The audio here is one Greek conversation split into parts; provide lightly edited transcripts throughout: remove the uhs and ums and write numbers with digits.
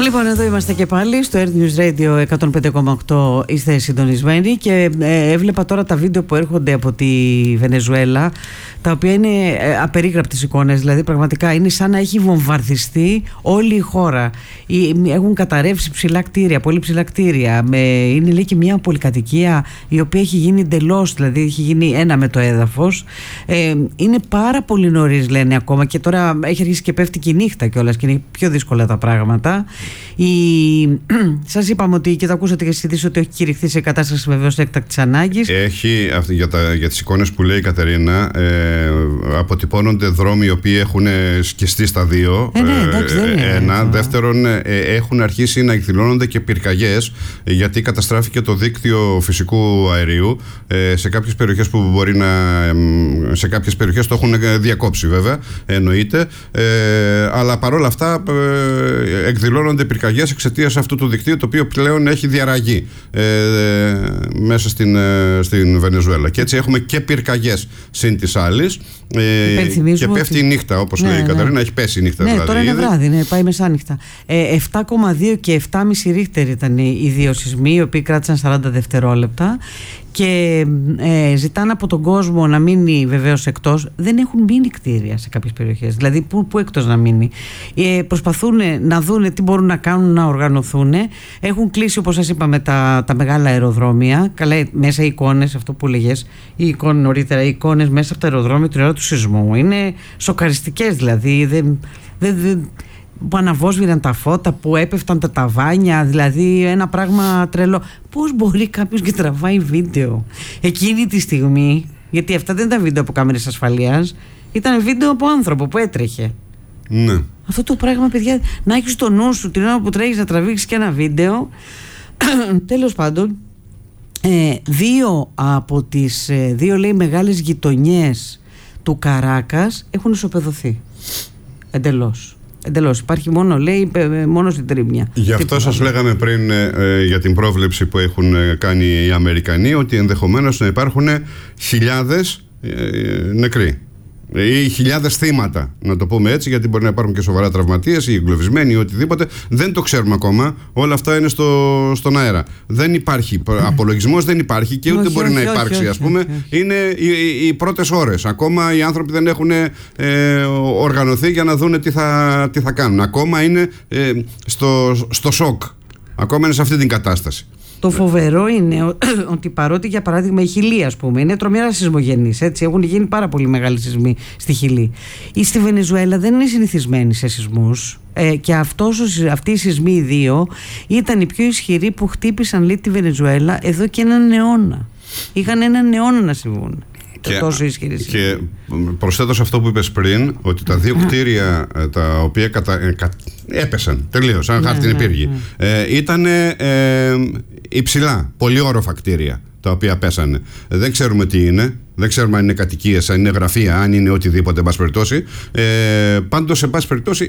Λοιπόν, εδώ είμαστε και πάλι στο Earth News Radio 105,8. Είστε συντονισμένοι και έβλεπα τώρα τα βίντεο που έρχονται από τη Βενεζουέλα, τα οποία είναι απερίγραπτες εικόνες. Δηλαδή πραγματικά είναι σαν να έχει βομβαρδιστεί όλη η χώρα. Έχουν καταρρεύσει ψηλά κτίρια, πολύ ψηλά κτίρια. Είναι λέει και μια πολυκατοικία η οποία έχει γίνει εντελώς, δηλαδή έχει γίνει ένα με το έδαφος. Είναι πάρα πολύ νωρίς, λένε ακόμα, και τώρα έχει αρχίσει και πέφτει και η νύχτα κιόλας και είναι πιο δύσκολα τα πράγματα. Σας είπαμε ότι, και το ακούσατε και στις ειδήσεις, ότι έχει κηρυχθεί σε κατάσταση βεβαίως έκτακτης ανάγκης. Έχει, για τις εικόνες που λέει η Κατερίνα, αποτυπώνονται δρόμοι οι οποίοι έχουν σκιστεί στα δύο. Εντάξει, ένα. Δεύτερον, έχουν αρχίσει να εκδηλώνονται και πυρκαγιές, γιατί καταστράφηκε το δίκτυο φυσικού αερίου σε κάποιες περιοχές που μπορεί να. Σε κάποιες περιοχές το έχουν διακόψει, βέβαια, εννοείται. Αλλά παρόλα αυτά εκδηλώνονται πυρκαγιές εξαιτίας αυτού του δικτύου, το οποίο πλέον έχει διαραγεί μέσα στην Βενεζουέλα. Και έτσι έχουμε και πυρκαγιές συν της άλλης. Και πέφτει η νύχτα, όπως λέει η Κατερίνα, έχει πέσει η νύχτα. Ναι, δηλαδή, τώρα είναι βράδυ, πάει μεσάνυχτα. 7,2 και 7,5 ρίχτερ ήταν οι δύο σεισμοί, οι οποίοι κράτησαν 40 δευτερόλεπτα. Και ζητάνε από τον κόσμο να μείνει βεβαίως εκτός. Δεν έχουν μείνει κτίρια σε κάποιες περιοχές. Δηλαδή, πού εκτός να μείνει. Προσπαθούν να δούνε τι μπορούν να κάνουν, να οργανωθούν. Έχουν κλείσει, όπως σας είπαμε, τα μεγάλα αεροδρόμια. Καλά, μέσα οι εικόνες, αυτό που λέγες, οι εικόνες μέσα από τα αεροδρόμια την ώρα του σεισμού είναι σοκαριστικές. Δηλαδή, που αναβόσβηραν τα φώτα, που έπεφταν τα ταβάνια, δηλαδή ένα πράγμα τρελό. Πώς μπορεί κάποιος και τραβάει βίντεο εκείνη τη στιγμή, γιατί αυτά δεν ήταν βίντεο από κάμερες ασφαλείας, ήταν βίντεο από άνθρωπο που έτρεχε. Ναι. Αυτό το πράγμα, παιδιά, να έχεις στο νου σου την ώρα που τρέχεις να τραβήξεις και ένα βίντεο. Τέλος πάντων, δύο από τις δύο, λέει, μεγάλες γειτονιές του Καράκας έχουν ισοπεδωθεί. Εντελώς. Υπάρχει μόνο στην Τρίμνια. Γι' αυτό σας λέγαμε πριν για την πρόβλεψη που έχουν κάνει οι Αμερικανοί, ότι ενδεχομένως να υπάρχουν χιλιάδες νεκροί ή χιλιάδες θύματα, να το πούμε έτσι, γιατί μπορεί να υπάρχουν και σοβαρά τραυματίες ή εγκλωβισμένοι ή οτιδήποτε. Δεν το ξέρουμε ακόμα. Όλα αυτά είναι στον αέρα. Δεν υπάρχει απολογισμός, δεν υπάρχει και ούτε μπορεί να υπάρξει, ας πούμε. Είναι οι πρώτες ώρες. Ακόμα οι άνθρωποι δεν έχουν οργανωθεί για να δουν τι θα κάνουν. Ακόμα είναι στο σοκ. Ακόμα είναι σε αυτή την κατάσταση. Το φοβερό είναι ότι παρότι, για παράδειγμα, η Χιλή, ας πούμε, είναι τρομερά σεισμογενής, έτσι, έχουν γίνει πάρα πολύ μεγάλοι σεισμοί στη Χιλή. Στη Βενεζουέλα δεν είναι συνηθισμένοι σε σεισμούς, και αυτοί οι σεισμοί οι δύο ήταν οι πιο ισχυροί που χτύπησαν, λέει, τη Βενεζουέλα εδώ και έναν αιώνα. Είχαν έναν αιώνα να συμβούν. Και προσθέτω σε αυτό που είπες πριν, ότι τα δύο κτίρια τα οποία έπεσαν τελείως, σαν χάρτινη πύργη, ήταν υψηλά, πολύ όροφα κτίρια τα οποία πέσανε. Δεν ξέρουμε τι είναι. Δεν ξέρουμε αν είναι κατοικίες, αν είναι γραφεία, αν είναι οτιδήποτε, εν πάση περιπτώσει. Πάντως, εν πάση περιπτώσει,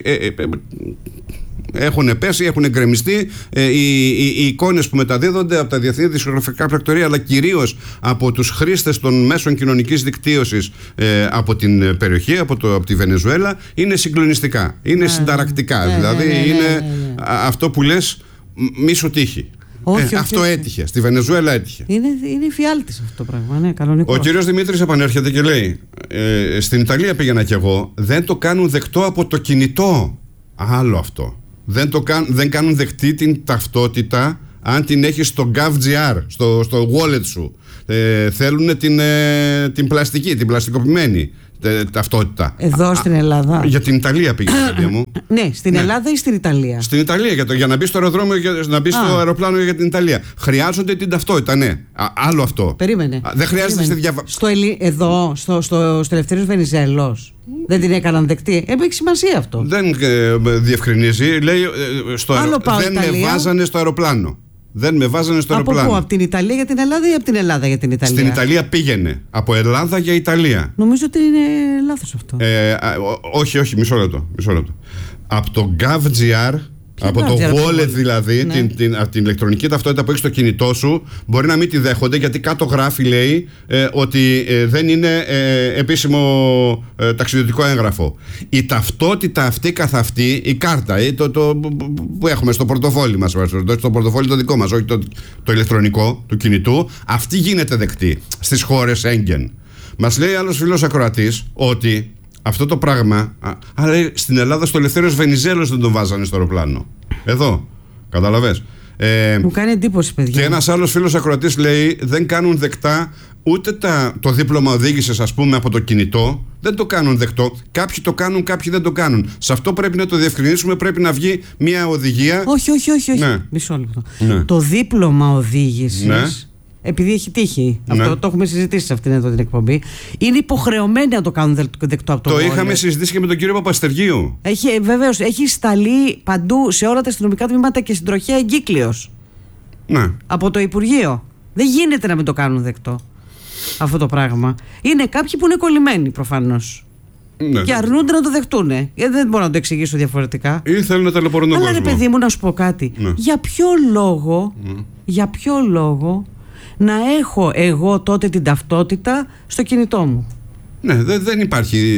έχουν πέσει, έχουν γκρεμιστεί. Οι εικόνες που μεταδίδονται από τα διεθνή δισκογραφικά πρακτορεία, αλλά κυρίως από τους χρήστες των μέσων κοινωνικής δικτύωσης από την περιοχή, από τη Βενεζουέλα, είναι συγκλονιστικά. Είναι συνταρακτικά. Δηλαδή, είναι αυτό που λες, μη σου τύχει. Αυτό έτυχε. Στη Βενεζουέλα έτυχε. Είναι φιάλτης αυτό το πράγμα. Ναι, κανονικό. Ο κύριος Δημήτρης επανέρχεται και λέει: στην Ιταλία πήγαινα κι εγώ. Δεν το κάνουν δεκτό από το κινητό. Άλλο αυτό. Δεν κάνουν δεκτή την ταυτότητα αν την έχεις στο GovGR, στο wallet σου. Θέλουν την πλαστική, την πλαστικοποιημένη ταυτότητα. Εδώ στην Ελλάδα. Για την Ιταλία πήγαινε, παιδιά μου. Ναι, στην Ελλάδα ή στην Ιταλία? Στην Ιταλία, για να μπει στο αεροδρόμιο, να μπει στο αεροπλάνο για την Ιταλία. Χρειάζονται την ταυτότητα, ναι. Άλλο αυτό. Περίμενε. Δεν χρειάζεται στη Εδώ, στο Ελευθέριος Βενιζέλος, δεν την έκαναν δεκτή. Έχει σημασία αυτό. Δεν διευκρινίζει. Λέει δεν με βάζανε στο αεροπλάνο. Δεν με βάζανε στο αεροπλάνο. Από πού? Από την Ιταλία για την Ελλάδα ή από την Ελλάδα για την Ιταλία? Στην Ιταλία πήγαινε. Από Ελλάδα για Ιταλία. Νομίζω ότι είναι λάθος αυτό. Όχι, μισό λεπτό. Από το GovGR Από το wallet δηλαδή, την ηλεκτρονική ταυτότητα που έχει στο κινητό σου, μπορεί να μην τη δέχονται, γιατί κάτω γράφει, λέει, ότι δεν είναι επίσημο ταξιδιωτικό έγγραφο. Η ταυτότητα αυτή καθ' αυτή, η κάρτα, που έχουμε στο πορτοφόλι μας, στο πορτοφόλι το δικό μας, όχι το ηλεκτρονικό του κινητού, αυτή γίνεται δεκτή στις χώρες Σέγγεν. Μας λέει άλλος φίλος ακροατής ότι αυτό το πράγμα, αλλά στην Ελλάδα στο Ελευθέριος Βενιζέλος δεν τον βάζανε στο αεροπλάνο. Εδώ, καταλαβες. Μου κάνει εντύπωση, παιδιά. Και ένας άλλος φίλος ακροατής λέει, δεν κάνουν δεκτά ούτε το δίπλωμα οδήγησης, ας πούμε, από το κινητό. Δεν το κάνουν δεκτό. Κάποιοι το κάνουν, κάποιοι δεν το κάνουν. Σε αυτό πρέπει να το διευκρινίσουμε. Πρέπει να βγει μια οδηγία. Όχι. Ναι. Μισό λεπτό. Ναι. Το δίπλωμα οδήγησης. Ναι. Επειδή έχει τύχει, αυτό το έχουμε συζητήσει σε αυτήν εδώ την εκπομπή, είναι υποχρεωμένοι να το κάνουν δεκτό από το είχαμε συζητήσει και με τον κύριο Παπαστεργίου. Βεβαίως, έχει σταλεί παντού σε όλα τα αστυνομικά τμήματα και στην τροχέα εγκύκλειος. Ναι. Από το Υπουργείο. Δεν γίνεται να μην το κάνουν δεκτό αυτό το πράγμα. Είναι κάποιοι που είναι κολλημένοι προφανώς. Ναι. Και αρνούνται να το δεχτούν. Δεν μπορώ να το εξηγήσω διαφορετικά. Ή θέλουν να ταλαιπωρούν τον κόσμο. Αλλά ρε παιδί μου, να σου πω κάτι. Ναι. Για ποιο λόγο να έχω εγώ τότε την ταυτότητα στο κινητό μου? Ναι, δεν υπάρχει.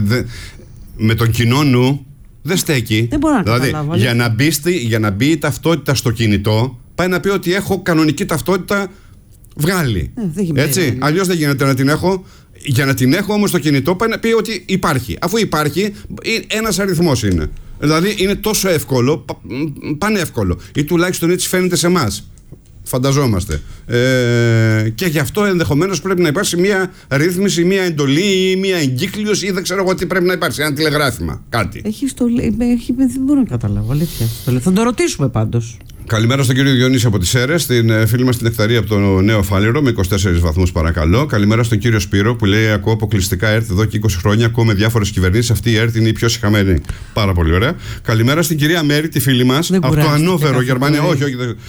Με τον κοινό νου δεν στέκει. Δεν μπορώ να καταλάβω. Για να μπει η ταυτότητα στο κινητό, πάει να πει ότι έχω κανονική ταυτότητα βγάλει. Έτσι. Αλλιώς δεν γίνεται να την έχω. Για να την έχω όμως στο κινητό, πάει να πει ότι υπάρχει. Αφού υπάρχει, ένας αριθμός είναι. Δηλαδή είναι τόσο εύκολο, πανεύκολο. Ή τουλάχιστον έτσι φαίνεται σε εμάς. Φανταζόμαστε. Και γι' αυτό ενδεχομένως πρέπει να υπάρξει μια ρύθμιση, μια εντολή ή μια εγκύκλειος ή δεν ξέρω εγώ τι πρέπει να υπάρξει. Ένα τηλεγράφημα. Κάτι. Έχει στολή. Δεν μπορώ να καταλάβω. Αλήθεια. Θα το ρωτήσουμε πάντως. Καλημέρα στον κύριο Διονύση από τις Σέρρες, την φίλη μας την Νεκταρία από το Νέο Φάληρο με 24 βαθμούς παρακαλώ. Καλημέρα στον κύριο Σπύρο που λέει: ακούω αποκλειστικά ΕΡΤ εδώ και 20 χρόνια. Ακούω με διάφορες κυβερνήσεις. Αυτή η ΕΡΤ είναι η πιο συχαμένη. Πάρα πολύ ωραία. Καλημέρα στην κυρία Μέρη, τη φίλη μας από το Ανόβερο, Γερμανία. Όχι.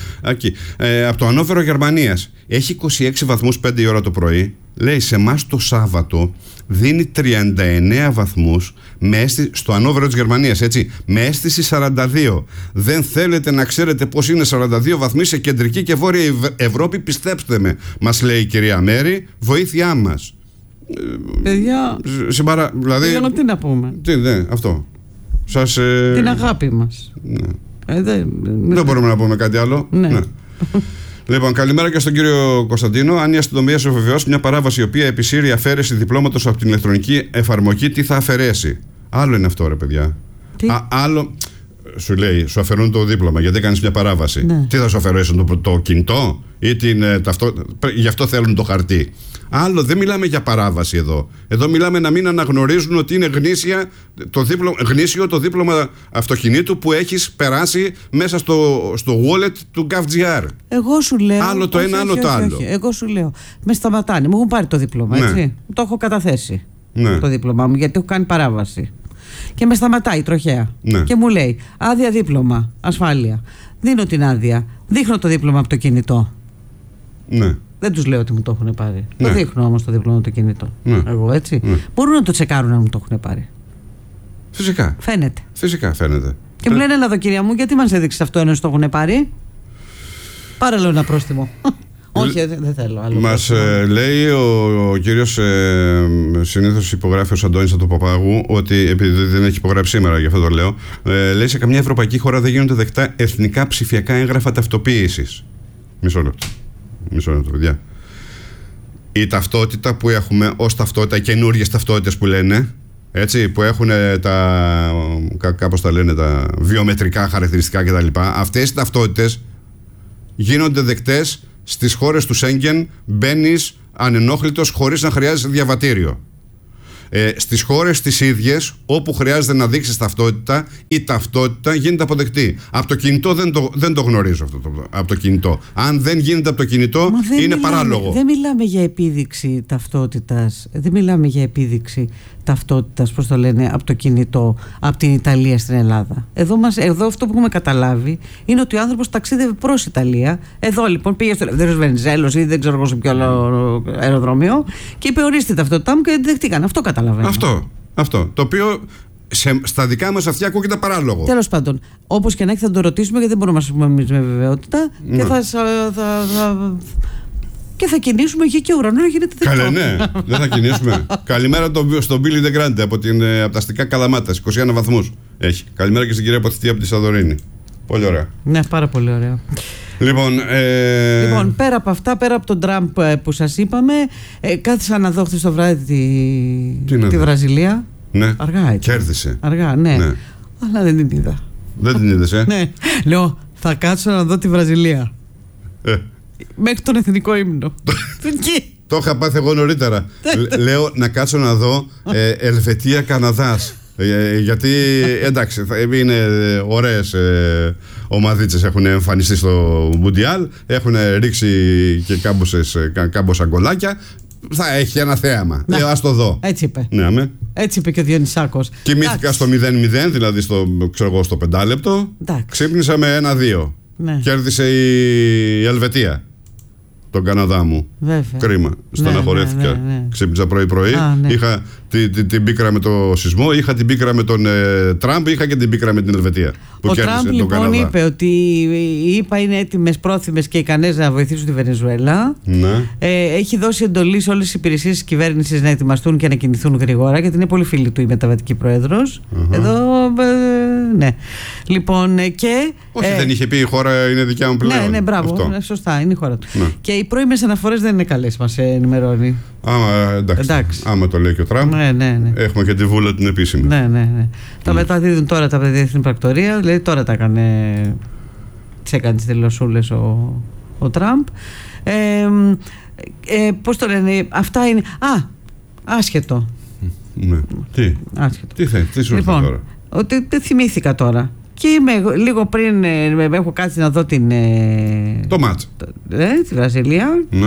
Από το Ανόβερο, Γερμανίας. Έχει 26 βαθμούς 5 η ώρα το πρωί. Λέει σε εμάς το Σάββατο δίνει 39 βαθμούς στο Ανόβερο της Γερμανίας, έτσι, με αίσθηση 42. Δεν θέλετε να ξέρετε πως είναι 42 βαθμοί σε κεντρική και βόρεια Ευρώπη, πιστέψτε με, μας λέει η κυρία Μέρη, βοήθειά μας. Παιδιά, δηλαδή, τι να πούμε. Αυτό. Την αγάπη μας. Ναι. Δεν μπορούμε να πούμε κάτι άλλο. Ναι. Λοιπόν, καλημέρα και στον κύριο Κωνσταντίνο. Αν η αστυνομία σου βεβαιώσει μια παράβαση η οποία επισύρει αφαίρεση διπλώματος από την ηλεκτρονική εφαρμογή, τι θα αφαιρέσει? Άλλο είναι αυτό, ρε παιδιά. Άλλο. Σου λέει, σου αφαιρούν το δίπλωμα γιατί έκανες μια παράβαση. Ναι. Τι θα σου αφαιρέσουν, το κινητό ή γι' αυτό θέλουν το χαρτί. Άλλο, δεν μιλάμε για παράβαση εδώ. Εδώ μιλάμε να μην αναγνωρίζουν ότι είναι γνήσιο το δίπλωμα αυτοκινήτου που έχεις περάσει μέσα στο wallet του GovGR. Εγώ σου λέω. Άλλο το ένα, άλλο το άλλο. Εγώ σου λέω. Με σταματάνε. Μου έχουν πάρει το δίπλωμα, έτσι. Ναι. Το έχω καταθέσει. Ναι. Το δίπλωμά μου, γιατί έχω κάνει παράβαση. Και με σταματάει η τροχέα. Ναι. Και μου λέει: άδεια δίπλωμα, ασφάλεια. Δίνω την άδεια. Δείχνω το δίπλωμα από το κινητό. Ναι. Δεν τους λέω ότι μου το έχουν πάρει. Ναι. Το δείχνω όμως το δίπλωμα από το κινητό. Ναι. Εγώ, έτσι. Ναι. Μπορούν να το τσεκάρουν αν μου το έχουν πάρει. Φυσικά. Φαίνεται. Φυσικά φαίνεται. Και μου λένε: έλα εδώ, κυρία μου, γιατί μας έδειξε αυτό ενώ το έχουν πάρει? Πάρε λέω ένα πρόστιμο. Όχι, δεν θέλω άλλο. Μας λέει ο κύριος, συνήθως υπογράφει ο Αντώνης από το Παπάγου, ότι επειδή δεν έχει υπογράψει σήμερα, γι' αυτό το λέω, λέει σε καμιά ευρωπαϊκή χώρα δεν γίνονται δεκτά εθνικά ψηφιακά έγγραφα ταυτοποίησης. Μισό λεπτό, παιδιά. Η ταυτότητα που έχουμε ως ταυτότητα, οι καινούργιες ταυτότητες που λένε, έτσι, που έχουν κάπως τα λένε τα βιομετρικά χαρακτηριστικά κτλ. Αυτές οι ταυτότητες γίνονται δεκτές στις χώρες του Σέγγεν, μπαίνεις ανενόχλητος χωρίς να χρειάζεσαι διαβατήριο. Στις χώρες τις ίδιες, όπου χρειάζεται να δείξεις ταυτότητα, η ταυτότητα γίνεται αποδεκτή. Από το κινητό δεν το γνωρίζω αυτό. Από το κινητό. Αν δεν γίνεται από το κινητό, είναι παράλογο. Δεν μιλάμε για επίδειξη ταυτότητας. Δεν μιλάμε για επίδειξη ταυτότητας, πώς το λένε, από το κινητό, από την Ιταλία στην Ελλάδα. Εδώ αυτό που έχουμε καταλάβει είναι ότι ο άνθρωπος ταξίδευε προς Ιταλία. Εδώ λοιπόν πήγε στο Ελευθέριος Βενιζέλος ή δεν ξέρω εγώ σε ποιο άλλο αεροδρόμιο και είπε: ορίστε ταυτότητά μου, και δεχτήκαν. Αυτό καταλαβαίνω. Αυτό. Το οποίο στα δικά μας αυτιά ακούγεται παράλογο. Τέλος πάντων, όπως και να έχει, θα το ρωτήσουμε, γιατί δεν μπορούμε να σας πούμε εμείς με βεβαιότητα. Και και θα κινήσουμε γη και ουρανό να γίνεται δικό. Καλέ, ναι, δεν θα κινήσουμε. Καλημέρα στον Μπίλι Ντεγκράντε από τα αστικά Καλαμάτα, 21 βαθμούς έχει. Καλημέρα και στην κυρία Ποθητή από τη Σαδωρίνη. Πολύ ωραία. Ναι, πάρα πολύ ωραία. Λοιπόν, πέρα από αυτά, πέρα από τον Τραμπ που σας είπαμε, κάθισα να δω χθες το βράδυ τη Βραζιλία. Ναι. Αργά έτσι. Κέρδισε. Αργά, ναι. Αλλά δεν την είδα. Δεν την είδες, Ναι. Λέω, θα κάτσω να δω τη Βραζιλία. Μέχρι τον εθνικό ύμνο. Το είχα πάθει εγώ νωρίτερα. Λέω να κάτσω να δω Ελβετία-Καναδάς. Γιατί εντάξει, είναι ωραίες ομαδίτσες, έχουν εμφανιστεί στο Μουντιάλ, έχουν ρίξει και κάμποσα γκολάκια. Θα έχει ένα θέαμα. Λέω, ας το δω. Έτσι είπε. Ναι, έτσι είπε και ο Διονυσάκος. Κοιμήθηκα στο 0-0, δηλαδή στο 5 λεπτό. Ξύπνησα με 1-2. Ναι. Κέρδισε η Ελβετία τον Καναδά μου. Βέβαια. Κρίμα. Στεναχωρέθηκα. Ναι. Ξύπνησα πρωί-πρωί. Ναι. Είχα την πίκρα με το σεισμό, είχα την πίκρα με τον Τραμπ, είχα και την πίκρα με την Ελβετία. Ο Τραμπ λοιπόν είπε ότι οι ΗΠΑ είναι έτοιμες, πρόθυμες και ικανές να βοηθήσουν τη Βενεζουέλα. Ναι. Έχει δώσει εντολή σε όλες τις υπηρεσίες της κυβέρνησης να ετοιμαστούν και να κινηθούν γρήγορα, γιατί είναι πολύ φίλη του η μεταβατική πρόεδρος. Εδώ. Ναι. Λοιπόν, και. Όχι, δεν είχε πει η χώρα είναι δικιά μου πλέον. Ναι, μπράβο. Σωστά, είναι η χώρα του. Ναι. Και οι πρώιμες αναφορές δεν είναι καλές, μας ενημερώνει. Εντάξει. Άμα το λέει και ο Τραμπ, ναι. έχουμε και τη βούλα την επίσημη. Ναι. Τα μεταδίδουν τώρα τα διεθνή πρακτορία, δηλαδή τώρα τα έκανε. Τι έκανε τις δηλωσούλες ο Τραμπ. Πώς το λένε, αυτά είναι. Άσχετο. Ναι. Τι σου λοιπόν, τώρα. Ότι δεν θυμήθηκα τώρα. Και είμαι λίγο πριν, έχω κάτσει να δω το μάτς. Τη Βραζιλία. Ναι.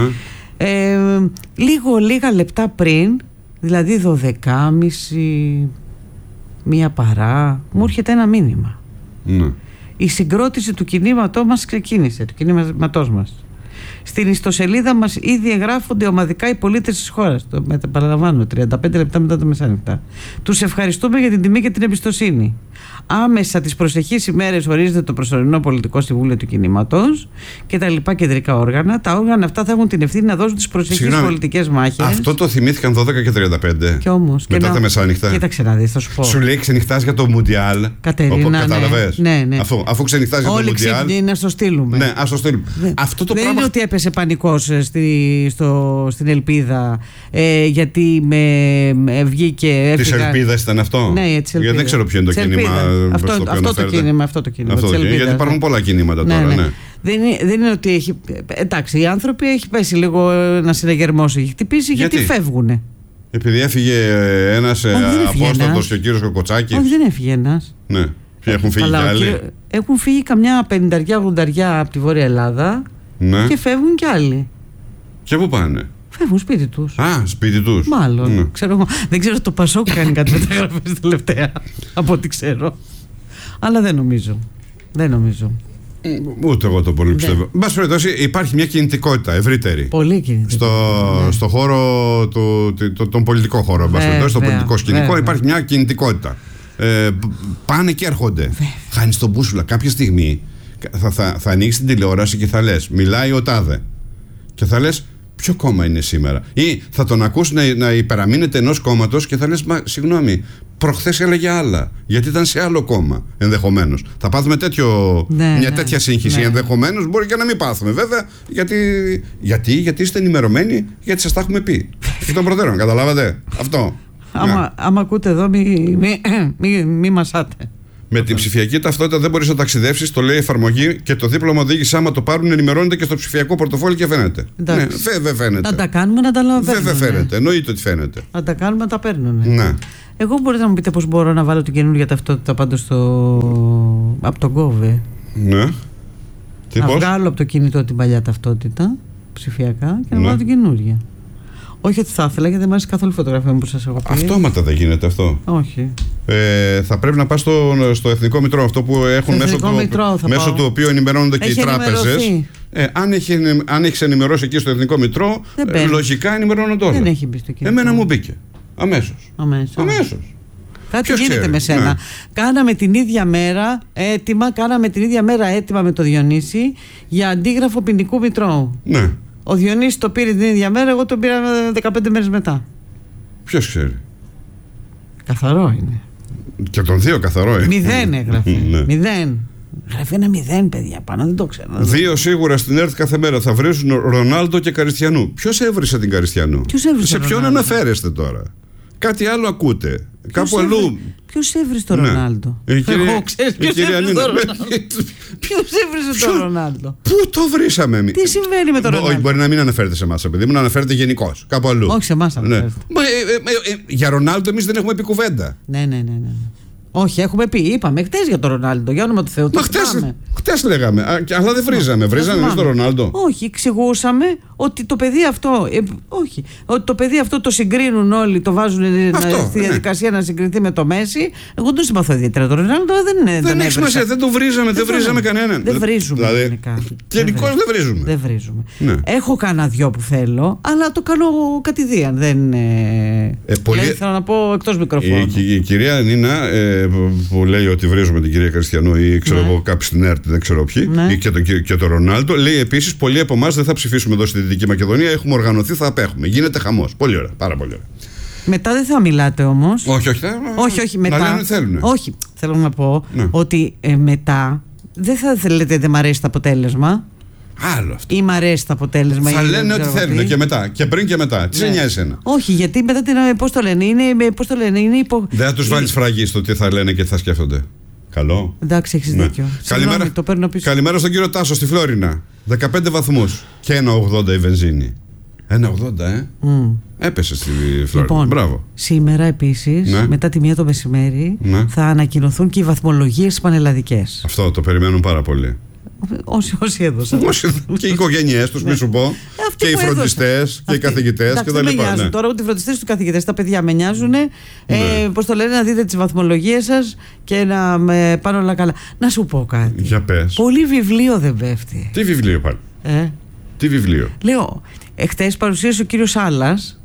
Λίγα λεπτά πριν, δηλαδή 12.30, μία παρά, μου έρχεται ένα μήνυμα. Ναι. Η συγκρότηση του κινήματός μας ξεκίνησε, του κινήματός μας. Στην ιστοσελίδα μας ήδη εγγράφονται ομαδικά οι πολίτες της χώρας. Το παραλαμβάνω, 35 λεπτά μετά το μεσάνυχτα. Τους ευχαριστούμε για την τιμή και την εμπιστοσύνη. Άμεσα τις προσεχείς ημέρες ορίζεται το προσωρινό πολιτικό συμβούλιο του κινήματος και τα λοιπά κεντρικά όργανα. Τα όργανα αυτά θα έχουν την ευθύνη να δώσουν τις προσεχείς πολιτικές μάχες. Αυτό το θυμήθηκαν 12 και 35. Κι όμως. Μετά τα μεσάνυχτα. Κοίταξε να δεις, θα σου πω. Σου λέει ξενυχτάς για το Μουντιάλ. Κατερίνα, κατάλαβες. Ναι. Αφού ξενυχτάς για το Μουντιάλ. Όλοι να στο στείλουμε. Ναι, ας το στείλουμε. Αυτό το δεν πράγμα. Είναι ότι έπεσε πανικός στην Ελπίδα γιατί βγήκε. Της Ελπίδας ήταν αυτό. Ναι, έτσι. Γιατί δεν ξέρω ποιο είναι το κίνημα. Αυτό το κίνημα. Γιατί υπάρχουν πολλά κινήματα τώρα. Ναι. Δεν είναι ότι έχει. Εντάξει, οι άνθρωποι έχει πέσει λίγο ένα συναγερμός, έχει χτυπήσει γιατί φεύγουνε. Επειδή έφυγε ένας απόστατος και ο κύριος Κοκοτσάκης. Όχι, δεν έφυγε ένας. Ναι. Και έχουν φύγει κι άλλοι. Έχουν φύγει καμιά 50-80 από τη Βόρεια Ελλάδα. Ναι. Και φεύγουν κι άλλοι. Και πού πάνε? Φεύγουν σπίτι τους. Σπίτι τους. Μάλλον. Ναι. Δεν ξέρω, το Πασόκ κάνει κάτι μεταγραφές τελευταία. Από ό,τι ξέρω. Αλλά δεν νομίζω. Ούτε εγώ το πολύ πιστεύω. Εν πάση περιπτώσει, υπάρχει μια κινητικότητα ευρύτερη. Πολύ κινητικότητα. Στο χώρο, τον πολιτικό χώρο. Στο πολιτικό σκηνικό υπάρχει μια κινητικότητα. Πάνε και έρχονται. Χάνεις τον μπούσουλα. Κάποια στιγμή θα ανοίξει την τηλεόραση και θα λες, μιλάει ο τάδε. Και θα λες, ποιο κόμμα είναι σήμερα? Ή θα τον ακούς να υπεραμείνεται ενός κόμματος και θα λες, μα συγγνώμη, προχθές έλεγε άλλα. Γιατί ήταν σε άλλο κόμμα, ενδεχομένως. Θα πάθουμε μια τέτοια σύγχυση. Ενδεχομένως μπορεί και να μην πάθουμε, βέβαια. Γιατί είστε ενημερωμένοι, γιατί σας τα έχουμε πει. Εκ των προτέρων, καταλάβατε αυτό. Άμα ακούτε εδώ, μη μασάτε. Με την ψηφιακή ταυτότητα δεν μπορείς να ταξιδεύσεις, το λέει η εφαρμογή, και το δίπλωμα οδήγηση, άμα το πάρουν, ενημερώνεται και στο ψηφιακό πορτοφόλι και φαίνεται. Ναι, βέβαια φαίνεται. Να τα κάνουμε, να τα λαμβάνουμε. Βέβαια φαίνεται. Εννοείται ότι φαίνεται. Να τα κάνουμε, να τα παίρνουν. Ναι. Εγώ μπορείτε να μου πείτε πώς μπορώ να βάλω την καινούργια ταυτότητα πάντως από τον Κόβε. Ναι. Να βγάλω από το κινητό την παλιά ταυτότητα ψηφιακά και να βάλω την καινούργια. Όχι ότι θα ήθελα, γιατί δεν μου αρέσει καθόλου η φωτογραφία μου που σας έχω πει. Αυτόματα δεν γίνεται αυτό. Όχι. Θα πρέπει να πας στο Εθνικό Μητρό, αυτό που έχουν μέσω του οποίου ενημερώνονται και οι τράπεζες. Αν έχεις ενημερώσει εκεί στο Εθνικό Μητρό, λογικά ενημερώνονται όλα. Δεν έχει μπει στο κινητό. Εμένα μου μπήκε. Αμέσως. Κάτι γίνεται με σένα. Ναι. Κάναμε την ίδια μέρα έτοιμα με το Διονύση για αντίγραφο ποινικού μητρώου. Ναι. Ο Διονύσης το πήρε την ίδια μέρα, εγώ το πήρα 15 μέρες μετά. Ποιος ξέρει. Καθαρό είναι. Και των δύο καθαρό είναι. 0 έγραφε. 0. Γράφει ένα 0, παιδιά, πάνω, δεν το ξέρω. 2 σίγουρα στην ΕΡΤ κάθε μέρα θα βρίζουν Ρονάλντο και Καριστιανού. Ποιος έβρισε την Καριστιανού? Σε ποιον αναφέρεστε τώρα? Κάτι άλλο ακούτε. Κάπου αλλού. Ποιος έβρισε τον Ρονάλντο? Ποιος έβρισε τον Ρονάλντο? Πού το βρήσαμε εμείς? Τι συμβαίνει με τον Ρονάλντο? Όχι, μπορεί να μην αναφέρεται σε εμάς, παιδί μου, να αναφέρεται γενικώς. Κάπου αλλού. Όχι, σε εμάς αναφέρεται. Για Ρονάλντο εμείς δεν έχουμε πει κουβέντα. Ναι. Όχι, έχουμε πει, είπαμε χτες για τον Ρονάλντο, για όνομα του Θεού. Μα χτες λέγαμε, αλλά δεν βρίζαμε. Βρίζαμε εμείς τον Ρονάλντο? Όχι, εξηγούσαμε ότι το παιδί αυτό. Ότι το παιδί αυτό το συγκρίνουν όλοι, το βάζουν στη διαδικασία να συγκριθεί με το Μέση. Εγώ δεν συμπαθώ ιδιαίτερα τον Ρονάλντο, δεν έχει σημασία, δεν το βρίζαμε, δεν βρίζαμε κανέναν. Δεν βρίζουμε. Δηλαδή, γενικώς δεν βρίζουμε. Ναι. Έχω κάνα δυο που θέλω, αλλά το κάνω κατηδίαν. Θέλω να πω εκτός μικροφώνου. Η κυρία Νίνα που λέει ότι βρίζουμε την κυρία Καριστιανού ή ξέρω εγώ κάποιοι στην ΕΡΤ, δεν ξέρω ποιοι, ή και τον Ρονάλντο, λέει επίσης πολλοί από εμάς δεν θα ψηφίσουμε εδώ στη Δυτική Μακεδονία. Έχουμε οργανωθεί, θα απέχουμε. Γίνεται χαμός. Πολύ ωραία, πάρα πολύ ωραία. Μετά δεν θα μιλάτε όμως. Όχι, μετά. Να λένε θέλουν. Όχι, θέλω να πω ότι μετά δεν θα θέλετε, δεν μ' αρέσει το αποτέλεσμα. Άλλο αυτό. Ή μ' αρέσει το αποτέλεσμα. Θα λένε ότι θέλουν και μετά. Και πριν και μετά. Τι σε νοιάζει εσένα? Όχι, γιατί μετά την. Πώς το λένε, δεν θα τους βάλεις φραγή στο τι θα λένε και τι θα σκέφτονται. Καλό. Εντάξει, έχεις δίκιο. Καλημέρα στον κύριο Τάσο στη Φλόρινα. 15 βαθμούς και 1,80 η βενζίνη. 1,80 έπεσε στη Φλόρινα. Λοιπόν, μπράβο. Σήμερα επίσης, μετά τη 1 το μεσημέρι, θα ανακοινωθούν και οι βαθμολογίες πανελλαδικές. Αυτό το περιμένουν πάρα πολύ. Όσοι έδωσαν. Και οι οικογένειές τους, μη σου πω. Και οι φροντιστές και οι καθηγητές και τα λοιπά. Τώρα ούτε οι φροντιστές του καθηγητές, τα παιδιά με νοιάζουν. Πώς το λένε, να δείτε τις βαθμολογίες σας και να πάνε όλα καλά. Να σου πω κάτι. Για πες. Πολύ βιβλίο δεν πέφτει. Τι βιβλίο πάλι? Τι βιβλίο? Λέω, χτες παρουσίασε ο κύριος Άλλας.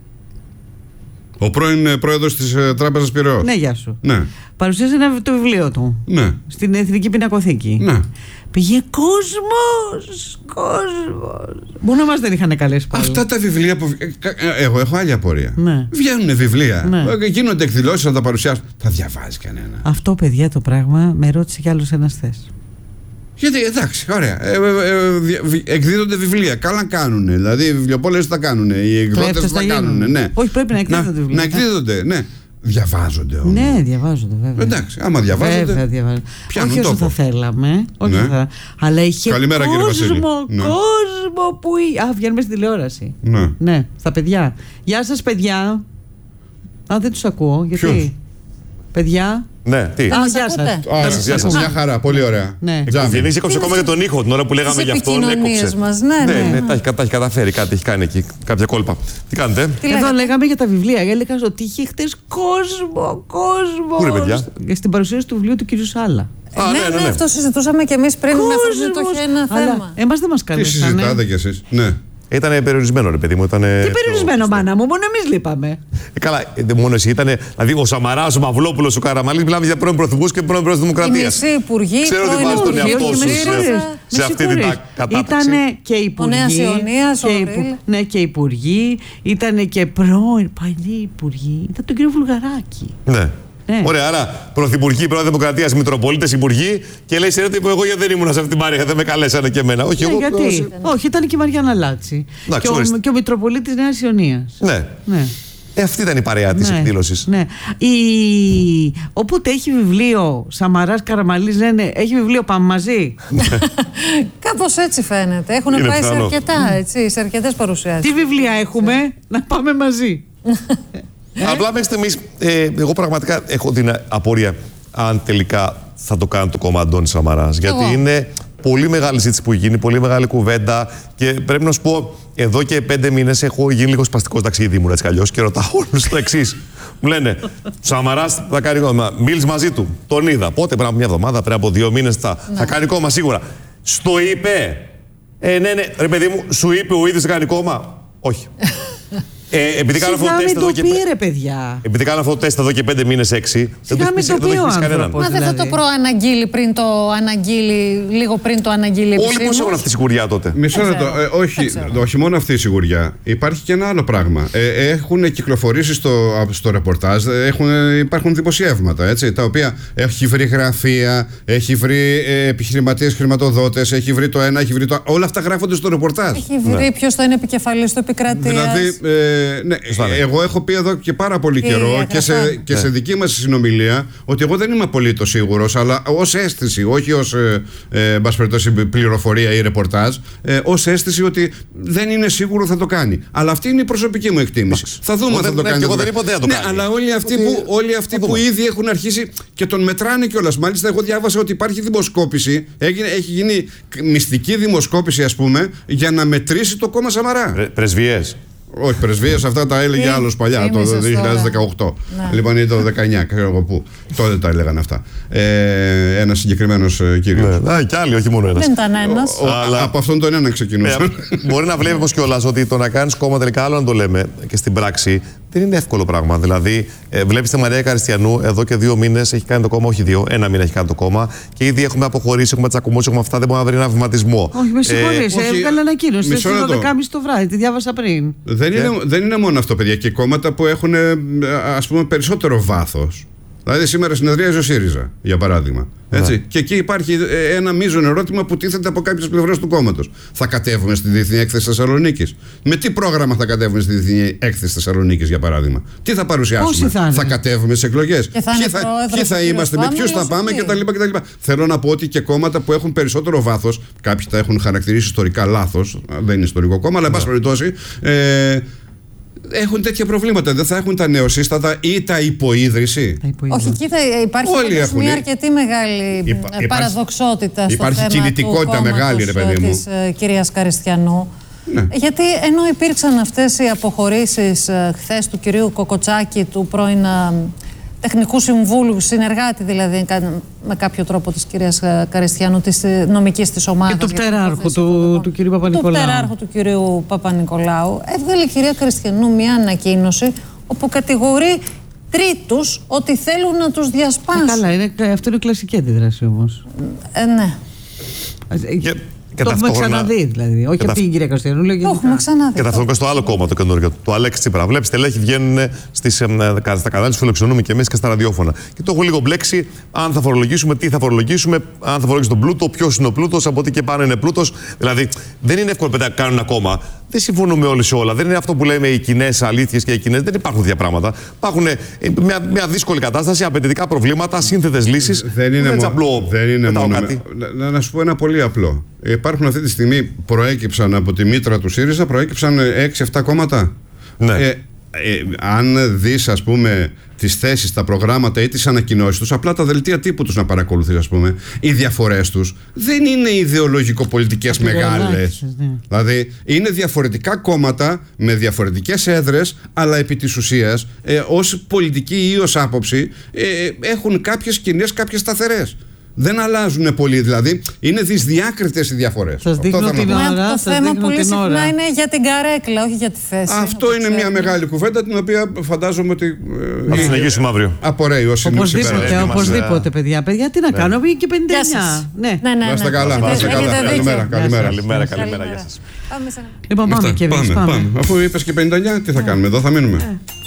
Ο πρώην πρόεδρος της Τράπεζας Πειραιώς. Ναι, γεια σου. Ναι. Παρουσίασε το βιβλίο του. Ναι. Στην Εθνική Πινακοθήκη. Ναι. Πήγε κόσμος. Μόνο μας δεν είχαν καλέσει πάλι. Αυτά τα βιβλία που. Εγώ έχω άλλη απορία. Ναι. Βγαίνουν βιβλία. Ναι. Γίνονται εκδηλώσεις να τα παρουσιάσουν. Θα διαβάζει κανένα? Αυτό, παιδιά, το πράγμα με ρώτησε κι άλλος ένας χθες. Γιατί εντάξει, ωραία. Εκδίδονται βιβλία. Καλά κάνουν. Δηλαδή οι βιβλιοπόλες τα κάνουν. Οι εκδότες τα κάνουν. Ναι. Όχι, πρέπει να εκδίδονται βιβλία. Να εκδίδονται, ναι. Διαβάζονται όμως. Ναι, διαβάζονται, βέβαια. Εντάξει, άμα διαβάζονται. Βέβαια, διαβάζονται. Όχι όσο θα θέλαμε. Αλλά είχε καλημέρα, κόσμο που. Βγαίνουμε στη τηλεόραση. Ναι, στα παιδιά. Γεια σας, παιδιά. Δεν τους ακούω. Γιατί? Ποιος? Παιδιά. Ναι, τι. Γεια σας. Μια χαρά, πολύ ωραία. Γεννήσει έκοψε ακόμα για τον ήχο την ώρα που λέγαμε για αυτόν. Έκοψε. Ναι, τα έχει καταφέρει, κάτι έχει κάνει εκεί, κάποια κόλπα. Τι κάνετε? Εδώ λέγαμε για τα βιβλία. Έλεγα ότι είχε χτες κόσμο. Πού είναι, παιδιά? Στην παρουσίαση του βιβλίου του κ. Σάλα. Ναι, αυτό συζητούσαμε και εμείς πριν. Με αυτό το είχε ένα θέμα. Εμάς δεν μας καλέσανε. Τι συζητάτε κι εσείς? Ναι. Ήταν περιορισμένο, ρε παιδί μου. Τι περιορισμένο, μάνα μου, μόνο εμείς λείπαμε. Καλά, μόνο εσύ ήταν. Δηλαδή, ο Σαμαράς, ο Μαυλόπουλος, ο Καραμανλής, μιλάμε για πρώην πρωθυπουργούς και πρώην πρόεδρος της Δημοκρατίας. Οι μισοί υπουργοί, ξέρω ότι βάζει τον εαυτό σου σε αυτή την κατάταξη. Ήτανε και υπουργοί. Ο Νέας Ιωνίας, ναι, και υπουργοί. Ήτανε και πρώην παλιοί υπουργοί. Ήταν τον κύριο Βουλγαράκη. Ναι. Ωραία, άρα πρωθυπουργοί, πρώην Δημοκρατίας, Μητροπολίτες, υπουργοί, και λέει: Ξέρετε που εγώ δεν ήμουν σε αυτή τη Μαρία, δεν με καλέσανε και εμένα. Όχι, εγώ. Γιατί? Όχι, ήταν και η Μαριάννα Λάτση. Και ο Μητροπολίτης Νέας Ιωνίας. Ναι. Αυτή ήταν η παρέα της εκδήλωσης. Ναι. Όποτε έχει βιβλίο Σαμαράς, Καραμανλής, λένε έχει βιβλίο, πάμε μαζί. Κάπως έτσι φαίνεται. Έχουν πάει σε αρκετά, έτσι, σε αρκετές παρουσιάσεις. Τι βιβλία έχουμε, να πάμε μαζί. Απλά μέχρι στιγμής, εγώ πραγματικά έχω την απορία αν τελικά θα το κάνει το κόμμα Αντώνης Σαμαράς. Γιατί είναι πολύ μεγάλη συζήτηση που γίνει, πολύ μεγάλη κουβέντα, και πρέπει να σου πω, εδώ και 5 μήνες έχω γίνει λίγο σπαστικός ταξίδι μου, έτσι κι αλλιώς, και ρωτάω όλους το εξής. Μου λένε, Σαμαράς θα κάνει κόμμα. Μίλησε μαζί του, τον είδα. Πότε? Πριν από μια εβδομάδα, πριν από 2 μήνες θα κάνει κόμμα σίγουρα. Στο είπε? Ναι, ρε παιδί μου, σου είπε ο ίδιος θα κάνει κόμμα? Όχι. Επειδή κάνω αυτό το τεστ εδώ και. Επειδή κάνω αυτό το τεστ εδώ και 5 μήνες, 6. Δεν το έχει κανέναν. Μα δεν θα το προαναγγείλει πριν το αναγγείλει, λίγο πριν το αναγγείλει επισήμως. Όλοι πώς έχουν αυτή τη σιγουριά τότε? Μισό λεπτό. Όχι μόνο αυτή η σιγουριά. Υπάρχει και ένα άλλο πράγμα. Έχουν κυκλοφορήσει στο ρεπορτάζ, υπάρχουν δημοσιεύματα, έτσι, τα οποία έχει βρει γραφεία, έχει βρει επιχειρηματίες χρηματοδότες, έχει βρει το ένα, έχει βρει το άλλο. Όλα αυτά γράφονται στο ρεπορτάζ. Έχει βρει ποιος θα είναι επικεφαλής του επικρατείας. Δηλαδή, εγώ έχω πει εδώ και πάρα πολύ καιρό και σε δική μας συνομιλία ότι εγώ δεν είμαι απολύτως σίγουρος, αλλά ως αίσθηση, όχι ως πληροφορία ή ρεπορτάζ, ως αίσθηση ότι δεν είναι σίγουρο θα το κάνει. Αλλά αυτή είναι η προσωπική μου εκτίμηση. Θα δούμε αν θα το κάνει. Εγώ δεν είπα ότι θα το κάνει. Αλλά όλοι αυτοί που ήδη έχουν αρχίσει και τον μετράνε κιόλας. Μάλιστα, εγώ διάβασα ότι υπάρχει δημοσκόπηση, έχει γίνει μυστική δημοσκόπηση, ας πούμε, για να μετρήσει το κόμμα Σαμαρά. Πρεσβείες. Όχι, πρεσβείες αυτά τα έλεγε άλλος παλιά, το 2018. Ναι. Λοιπόν, ή το 19, ξέρω εγώ πού. Τότε τα έλεγαν αυτά. Ένας συγκεκριμένος κύριος. Ναι, και άλλοι, όχι μόνο ένας. Δεν ήταν ένας. Αλλά από αυτόν τον έναν ξεκινούσαν. Μπορεί να βλέπει όμως κιόλας ότι το να κάνεις κόμμα τελικά, άλλο να το λέμε και στην πράξη, δεν είναι εύκολο πράγμα. Δηλαδή, βλέπεις τη Μαρία Καριστιανού εδώ και 2 μήνες έχει κάνει το κόμμα, όχι 2, 1 μήνα έχει κάνει το κόμμα και ήδη έχουμε αποχωρήσει, έχουμε τσακωμούς, έχουμε αυτά, δεν μπορεί να βρει ένα βηματισμό. Όχι, με συγχωρείς, έβγαλε ανακοίνωση στις 12.30 το βράδυ, τη διάβασα πριν. Δεν είναι μόνο αυτό, παιδιά, και κόμματα που έχουν, ας πούμε, περισσότερο βάθος. Δηλαδή, σήμερα συνεδρίαζε ο ΣΥΡΙΖΑ, για παράδειγμα. Έτσι. Ναι. Και εκεί υπάρχει ένα μείζον ερώτημα που τίθεται από κάποιες πλευρές του κόμματος. Θα κατέβουμε στη Διεθνή Έκθεση Θεσσαλονίκης? Με τι πρόγραμμα θα κατέβουμε στη Διεθνή Έκθεση Θεσσαλονίκης, για παράδειγμα? Τι θα παρουσιάσουμε? Θα κατέβουμε σε εκλογές? Ποιοι θα είμαστε? Με ποιους θα πάμε? κτλ. Θέλω να πω ότι και κόμματα που έχουν περισσότερο βάθος, κάποιοι τα έχουν χαρακτηρίσει ιστορικά λάθος, δεν είναι ιστορικό κόμμα, αλλά εν πάση περιπτώσει. Έχουν τέτοια προβλήματα. Δεν θα έχουν τα νεοσύστατα ή τα υποίδρυση. Όχι, κοίτα, υπάρχει μια αρκετή μεγάλη παραδοξότητα στο υπάρχει θέμα κινητικότητα μεγάλη, ρε παιδί μου, της κυρίας Καριστιανού. Ναι. Γιατί ενώ υπήρξαν αυτές οι αποχωρήσεις χθες του κυρίου Κοκοτσάκη, του πρώην τεχνικού συμβούλου, συνεργάτη δηλαδή με κάποιο τρόπο της κυρίας Καριστιανού, της νομικής της ομάδας. Και του πτεράρχου του κυρίου Παπα-Νικολάου. Του πτεράρχου του κυρίου Παπα-Νικολάου. Έβγαλε η κυρία Καριστιανού μια ανακοίνωση όπου κατηγορεί τρίτους ότι θέλουν να τους διασπάσουν. Καλά, αυτό είναι κλασική αντίδραση όμως. Ναι. Το έχουμε ξαναδεί, δηλαδή. Όχι αυτή η κυρία Καριστιανού, λέω γενικά. Το έχουμε ξαναδεί. Και ταυτόχρονα στο άλλο κόμμα το καινούργιο, το Αλέξη Τσίπρα. Βλέπεις, στελέχοι βγαίνουν στα κανάλια, φιλοξενούμε και εμείς και στα ραδιόφωνα. Και το έχω λίγο μπλέξει. Αν θα φορολογήσουμε, τι θα φορολογήσουμε, αν θα φορολογήσουμε τον πλούτο, ποιος είναι ο πλούτος, από τι και πάνω είναι πλούτος. Δηλαδή, δεν είναι εύκολο να κάνουν ένα κόμμα. Δεν συμφωνούμε όλοι σε όλα. Δεν είναι αυτό που λέμε οι κοινές αλήθειες και οι κοινές. Δεν υπάρχουν τέτοια πράγματα. Υπάρχουν μια δύσκολη κατάσταση, απαιτητικά προβλήματα, σύνθετες λύσεις. Δεν είναι μόνο. Να σου πω ένα πολύ απλό. Υπάρχουν αυτή τη στιγμή, προέκυψαν από τη μήτρα του ΣΥΡΙΖΑ, προέκυψαν 6-7 κόμματα. Ναι. Αν δεις, ας πούμε, τις θέσεις, τα προγράμματα ή τις ανακοινώσεις τους, απλά τα δελτία τύπου τους να παρακολουθείς, ας πούμε, οι διαφορές τους δεν είναι ιδεολογικο-πολιτικές μεγάλες. Δηλαδή, είναι διαφορετικά κόμματα με διαφορετικές έδρες, αλλά επί της ουσίας, ως πολιτική ή ως άποψη, έχουν κάποιες κοινές, κάποιες σταθερές. Δεν αλλάζουν πολύ, δηλαδή είναι δυσδιάκριτες οι διαφορές. Σας δείχνω την ώρα. Το θέμα πολύ συχνά είναι για την καρέκλα, όχι για τη θέση. Αυτό είναι μια μεγάλη κουβέντα, την οποία φαντάζομαι ότι. Θα συνεχίσουμε αύριο. Απορρέει ως οπωσδήποτε, παιδιά. Τι να κάνω, πήγε και 59. Ναι. Να είστε καλά. Καλημέρα. Γεια σας. Λοιπόν, πάμε και εμείς. Αφού είπες και 59, τι θα κάνουμε, εδώ θα μείνουμε.